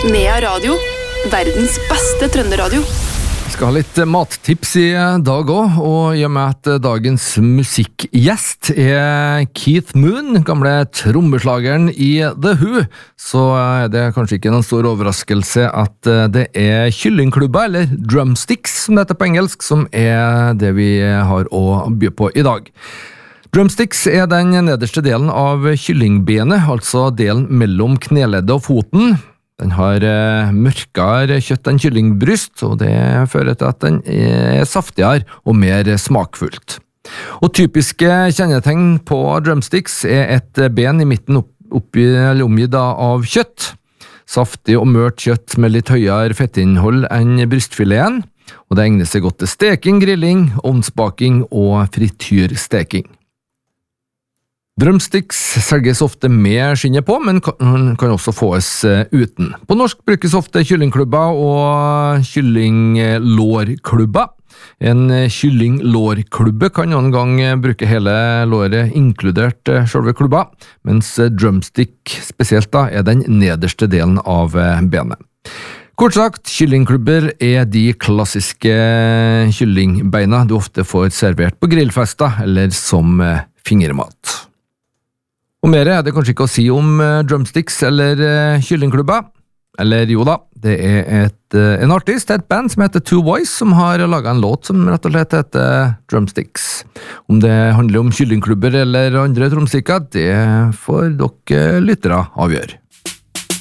Nea Radio, verdens beste trønderadio. Vi skal ha litt mattips i dag også, og i og med at dagens musikkgjest er Keith Moon, gamle trommeslageren i The Who, så er det kanskje ikke noen stor overraskelse at det er kyllingklubber, eller drumsticks som det heter på engelsk, som er det vi har å by på i dag. Drumsticks er den nederste delen av kyllingbenet, altså delen mellom kneleddet og foten. Den har mørkere kjøtt enn kyllingbryst, og det fører til at den er saftigere og mer smakfullt. Og typiske kjennetegn på drumsticks er et ben i midten omgitt av kjøtt, saftig og mørt kjøtt med litt høyere fettinnhold enn brystfileten, og det egner seg godt til steking, grilling, ovnsbaking og frityrsteking. Drumsticks selges ofte med skinnet på, men kan også fås uten. På norsk brukes ofte kyllingklubber og kyllinglårklubber. En kyllinglårklubbe kan noen gang bruke hele låret inkludert selve klubba, mens drumstick spesielt da er den nederste delen av benet. Kort sagt, kyllingklubber er de klassiske kyllingbeina du ofte får servert på grillfester eller som fingermat. Og mer er det kanskje ikke å si om drumsticks eller kyllingklubber. Eller jo da, det er en artist, et band som heter Two Voice, som har laget en låt som rett og slett heter Drumsticks. Om det handler om kyllingklubber eller andre tromstikker, det får dere lyttere avgjøre.